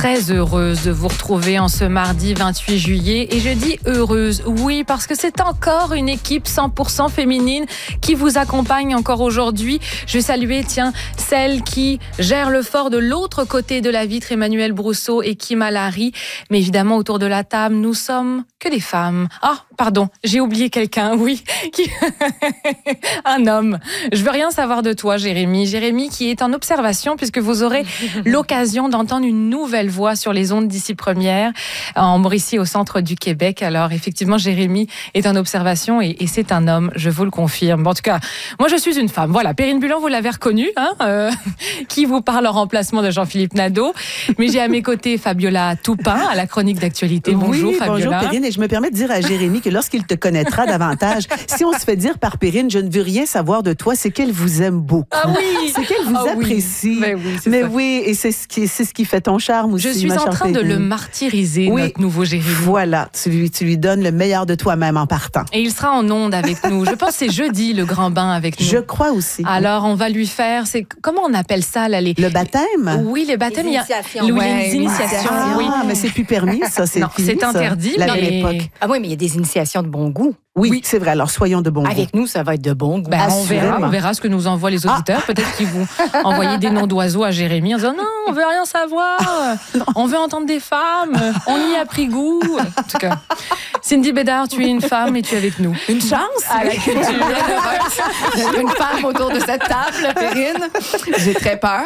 très heureuse de vous retrouver en ce mardi 28 juillet. Et je dis heureuse, oui, parce que c'est encore une équipe 100% féminine qui vous accompagne encore aujourd'hui. Je vais saluer, celle qui gère le fort de l'autre côté de la vitre, Emmanuel Brousseau et Kim Alary. Mais évidemment, autour de la table, nous sommes que des femmes. Ah, pardon, j'ai oublié quelqu'un, oui. Un homme. Je veux rien savoir de toi, Jérémy. Jérémy qui est en observation puisque vous aurez l'occasion d'entendre une nouvelle voix sur les ondes d'ici première en Mauricie au centre du Québec. Alors effectivement, Jérémy est en observation et c'est un homme, je vous le confirme. En tout cas, moi je suis une femme. Voilà, Perrine Bulan, vous l'avez reconnue, qui vous parle en remplacement de Jean-Philippe Nadeau. Mais j'ai à mes côtés Fabiola Toupin à la chronique d'actualité. Bonjour Fabiola. Bonjour Perrine, et je me permets de dire à Jérémy que lorsqu'il te connaîtra davantage, si on se fait dire par Perrine, je ne veux rien savoir de toi, c'est qu'elle vous aime beaucoup. Ah oui, c'est qu'elle vous apprécie. Mais oui, et c'est ce qui fait ton charme aussi. Je suis en train de le martyriser, notre nouveau Jérémy. Voilà, tu lui donnes le meilleur de toi-même en partant. Et il sera en onde avec nous. Je pense que c'est jeudi le grand bain avec nous. Je crois aussi. Alors on va lui faire, comment on appelle ça là, le baptême. Oui, les baptêmes. Les initiations. Les initiations. Oui, mais c'est plus permis, ça, c'est fini. C'est interdit. La belle époque. Ah oui, mais il y a des initiations de bon goût. Oui, c'est vrai. Alors, soyons de bon goût. Avec nous, ça va être de bon goût. On verra ce que nous envoient les auditeurs. Peut-être qu'ils vont envoyer des noms d'oiseaux à Jérémy en disant non, on veut rien savoir. On veut entendre des femmes. On y a pris goût. En tout cas, Cindy Bédard, tu es une femme et tu es avec nous. Une chance à la culture. Une femme autour de cette table, Perrine. J'ai très peur.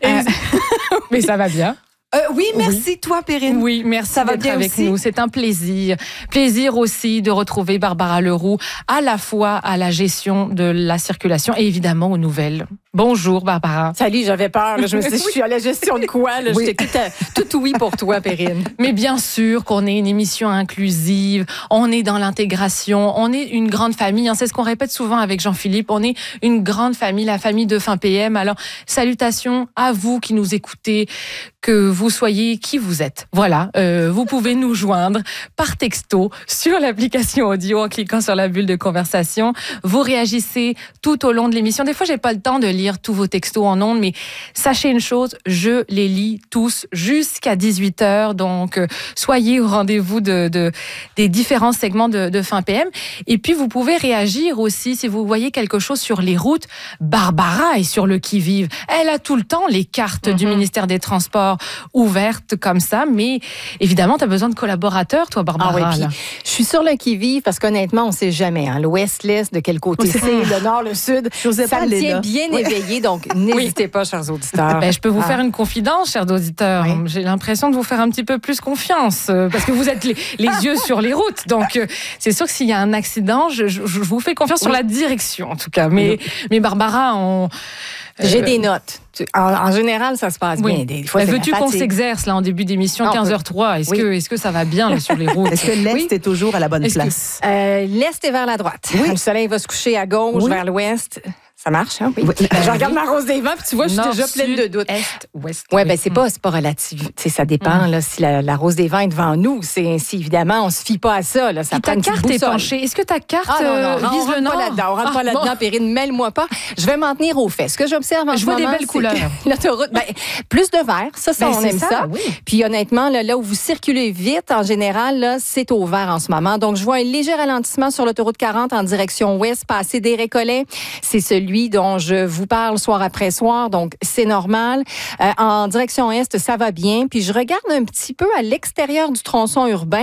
Mais ça va bien. Oui, merci toi, Perrine. Oui, merci d'être avec nous. C'est un plaisir. Plaisir aussi de retrouver Barbara Leroux, à la fois à la gestion de la circulation et évidemment aux nouvelles. Bonjour, Barbara. Salut, j'avais peur. Là. Je me suis dit, je suis à la gestion de quoi? Là? J'étais tout oui pour toi, Perrine. Mais bien sûr qu'on est une émission inclusive, on est dans l'intégration, on est une grande famille. C'est ce qu'on répète souvent avec Jean-Philippe. On est une grande famille, la famille de Fin PM. Alors, salutations à vous qui nous écoutez, que vous soyez qui vous êtes. Voilà, vous pouvez nous joindre par texto sur l'application audio en cliquant sur la bulle de conversation. Vous réagissez tout au long de l'émission. Des fois, j'ai pas le temps de lire tous vos textos en ondes, mais sachez une chose, je les lis tous jusqu'à 18h. Donc, soyez au rendez-vous des différents segments de Fin PM. Et puis, vous pouvez réagir aussi si vous voyez quelque chose sur les routes. Barbara est sur le qui-vive. Elle a tout le temps les cartes du ministère des Transports ouvertes comme ça, mais évidemment, tu as besoin de collaborateurs, toi, Barbara. Ah oui, puis je suis sur le qui-vive parce qu'honnêtement, on ne sait jamais. L'ouest, l'est, de quel côté c'est, le nord, le sud. Ça me tient bien éveillé, donc n'hésitez pas, chers auditeurs. Je peux vous faire une confidence, chers auditeurs. Oui. J'ai l'impression de vous faire un petit peu plus confiance parce que vous êtes les yeux sur les routes. Donc, c'est sûr que s'il y a un accident, je vous fais confiance sur la direction, en tout cas. Mais Barbara, j'ai des notes. En général, ça se passe bien. Des fois, veux-tu qu'on s'exerce là en début d'émission 15h03? Est-ce que ça va bien là, sur les routes? Est-ce que l'Est est toujours à la bonne place? L'Est est vers la droite. Le soleil va se coucher à gauche, vers l'ouest. Ça marche, hein? Oui. Je regarde ma rose des vents, puis tu vois, je suis déjà pleine de doutes. Est, ouest. Oui, c'est pas relatif. Ça dépend, là, si la rose des vents est devant nous. C'est ainsi, évidemment, on se fie pas à ça, là. Ça ta carte est penchée. Est-ce que ta carte vise le nord? On rentre pas là-dedans, Perrine, mêle-moi pas. Je vais m'en tenir aux faits. Ce que j'observe en ce moment, je vois des belles couleurs. L'autoroute, plus de vert, ça, on aime ça. Oui. Puis honnêtement, là où vous circulez vite, en général, là, c'est au vert en ce moment. Donc, je vois un léger ralentissement sur l'autoroute 40 en direction ouest, passer des Récollets. C'est celui dont je vous parle soir après soir, donc c'est normal. En direction est, ça va bien. Puis je regarde un petit peu à l'extérieur du tronçon urbain.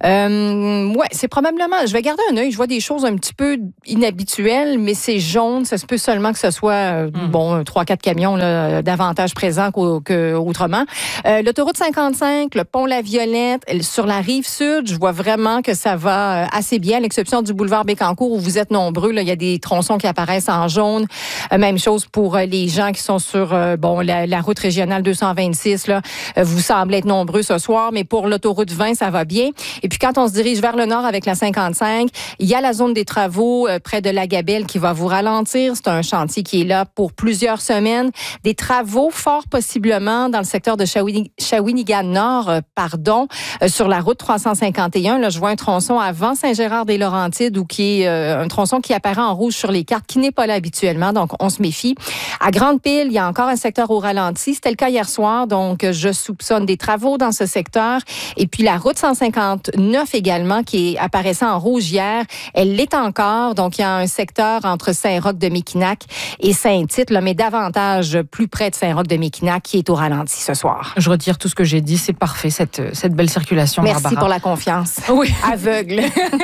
C'est probablement... Je vais garder un œil. Je vois des choses un petit peu inhabituelles, mais c'est jaune. Ça se peut seulement que ce soit 3-4 camions là, davantage présents qu'autrement. L'autoroute 55, le pont La Violette, sur la rive sud, je vois vraiment que ça va assez bien, à l'exception du boulevard Bécancour où vous êtes nombreux. Là, il y a des tronçons qui apparaissent en jaune. Même chose pour les gens qui sont sur la route régionale 226. Là, vous semblez être nombreux ce soir, mais pour l'autoroute 20, ça va bien. Et puis quand on se dirige vers le nord avec la 55, il y a la zone des travaux près de la Gabelle qui va vous ralentir. C'est un chantier qui est là pour plusieurs semaines. Des travaux fort possiblement dans le secteur de Shawinigan Nord, sur la route 351. Là, je vois un tronçon avant Saint-Gérard-des-Laurentides ou qui est un tronçon qui apparaît en rouge sur les cartes, qui n'est pas là habituellement. habituellement, donc on se méfie. À Grande-Pile, il y a encore un secteur au ralenti. C'était le cas hier soir, donc je soupçonne des travaux dans ce secteur. Et puis la route 159 également, qui apparaissait en rouge hier, elle l'est encore. Donc il y a un secteur entre Saint-Roch-de-Méquinac et Saint-Tite, là, mais davantage plus près de Saint-Roch-de-Méquinac qui est au ralenti ce soir. Je retire tout ce que j'ai dit. C'est parfait, cette belle circulation, Merci Barbara. pour la confiance. Oui. Aveugle.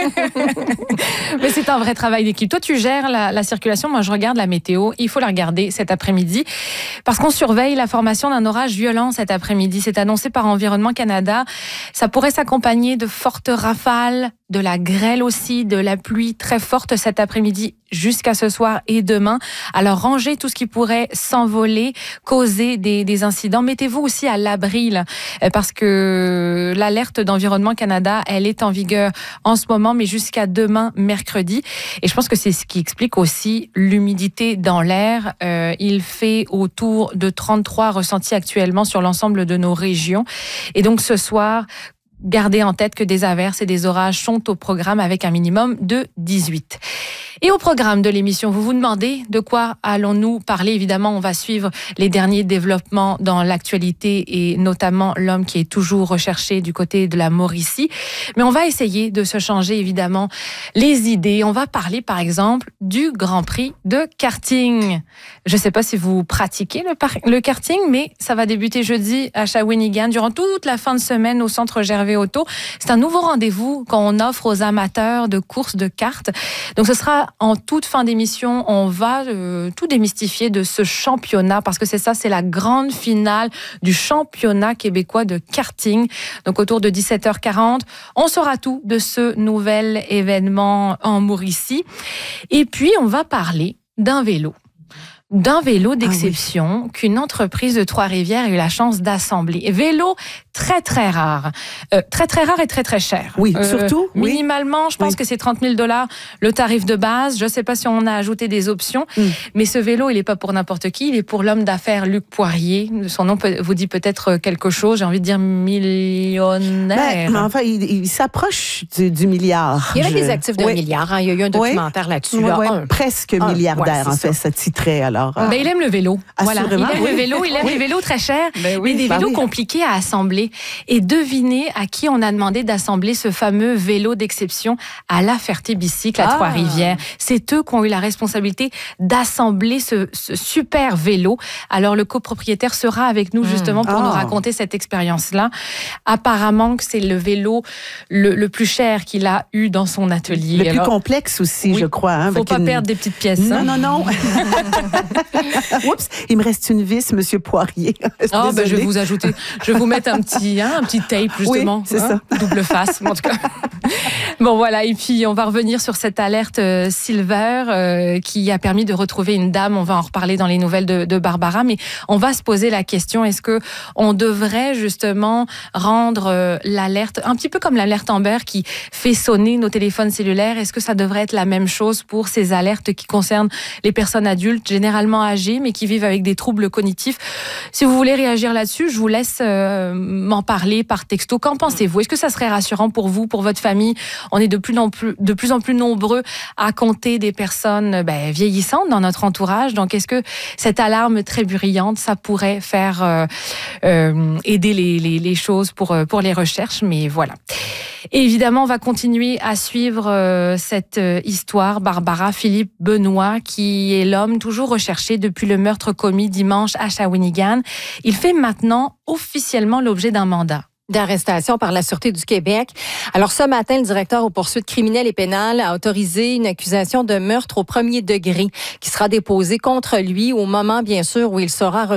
Mais c'est un vrai travail d'équipe. Toi, tu gères la circulation. Moi, je regarde la météo. Il faut la regarder cet après-midi parce qu'on surveille la formation d'un orage violent cet après-midi. C'est annoncé par Environnement Canada. Ça pourrait s'accompagner de fortes rafales, de la grêle aussi, de la pluie très forte cet après-midi jusqu'à ce soir et demain. Alors, rangez tout ce qui pourrait s'envoler, causer des incidents. Mettez-vous aussi à l'abri, là, parce que l'alerte d'Environnement Canada, elle est en vigueur en ce moment, mais jusqu'à demain, mercredi. Et je pense que c'est ce qui explique aussi l'humidité dans l'air. Il fait autour de 33 ressentis actuellement sur l'ensemble de nos régions. Et donc, ce soir, gardez en tête que des averses et des orages sont au programme avec un minimum de 18. Et au programme de l'émission, vous vous demandez de quoi allons-nous parler? Évidemment, on va suivre les derniers développements dans l'actualité et notamment l'homme qui est toujours recherché du côté de la Mauricie. Mais on va essayer de se changer évidemment les idées. On va parler par exemple du Grand Prix de karting. Je ne sais pas si vous pratiquez le karting, mais ça va débuter jeudi à Shawinigan durant toute la fin de semaine au Centre Gervais Auto. C'est un nouveau rendez-vous qu'on offre aux amateurs de courses de karts. Donc ce sera en toute fin d'émission, on va tout démystifier de ce championnat parce que c'est la grande finale du championnat québécois de karting. Donc autour de 17h40, on saura tout de ce nouvel événement en Mauricie. Et puis on va parler d'un vélo d'exception qu'une entreprise de Trois-Rivières a eu la chance d'assembler. Vélo très, très rare. Très, très rare et très, très cher. Oui, surtout. Minimalement, je pense que c'est 30 000 $ le tarif de base. Je ne sais pas si on a ajouté des options, mais ce vélo, il n'est pas pour n'importe qui. Il est pour l'homme d'affaires Luc Poirier. Son nom vous dit peut-être quelque chose. J'ai envie de dire millionnaire. Mais enfin, il s'approche du milliard. Il y avait des actifs d'un milliard. Hein. Il y a eu un documentaire là-dessus. Là. Presque milliardaire, en fait, ça titrait. Alors, il aime le vélo. Voilà. Il aime le vélo. Il aime les vélos très chers, mais des vélos compliqués à assembler. Et devinez à qui on a demandé d'assembler ce fameux vélo d'exception à La Ferté-Bicycle à Trois-Rivières. C'est eux qui ont eu la responsabilité d'assembler ce super vélo. Alors, le copropriétaire sera avec nous justement pour nous raconter cette expérience-là. Apparemment que c'est le vélo le plus cher qu'il a eu dans son atelier. Le plus complexe aussi, je crois. Hein, faut pas perdre des petites pièces. Non. Oups, il me reste une vis, Monsieur Poirier. Je vais vous ajouter. Je vais vous mettre un petit tape, justement. Oui, c'est ça. Double face, en tout cas. Bon, voilà. Et puis, on va revenir sur cette alerte Silver qui a permis de retrouver une dame. On va en reparler dans les nouvelles de Barbara. Mais on va se poser la question, est-ce que on devrait justement rendre l'alerte, un petit peu comme l'alerte Amber qui fait sonner nos téléphones cellulaires, est-ce que ça devrait être la même chose pour ces alertes qui concernent les personnes adultes, généralement âgées, mais qui vivent avec des troubles cognitifs? Si vous voulez réagir là-dessus, je vous laisse m'en parler par texto. Qu'en pensez-vous? Est-ce que ça serait rassurant pour vous, pour votre famille? On est de plus en plus nombreux à compter des personnes vieillissantes dans notre entourage. Donc, est-ce que cette alarme très bruyante, ça pourrait faire aider les choses pour les recherches? Mais voilà. Et évidemment, on va continuer à suivre cette histoire. Barbara, Philippe Benoît, qui est l'homme toujours recherché depuis le meurtre commis dimanche à Shawinigan. Il fait maintenant officiellement l'objet d'un mandat d'arrestation par la Sûreté du Québec. Alors, ce matin, le directeur aux poursuites criminelles et pénales a autorisé une accusation de meurtre au premier degré qui sera déposée contre lui au moment, bien sûr, où il sera